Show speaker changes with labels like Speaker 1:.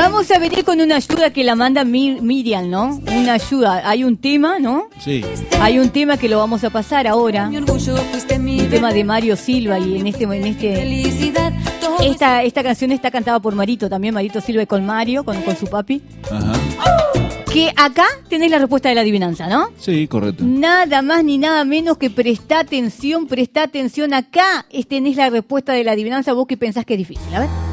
Speaker 1: Vamos a venir con una ayuda que la manda Miriam, ¿no? Una ayuda. Hay un tema, ¿no?
Speaker 2: Sí.
Speaker 1: Hay un tema que lo vamos a pasar ahora. Un tema de Mario Silva y esta canción está cantada por Marito también, Marito Silva y con Mario, con su papi.
Speaker 2: Ajá.
Speaker 1: Que acá tenés la respuesta de la adivinanza, ¿no?
Speaker 2: Sí, correcto.
Speaker 1: Nada más ni nada menos que prestá atención acá. Tenés la respuesta de la adivinanza, vos que pensás que es difícil, a ver.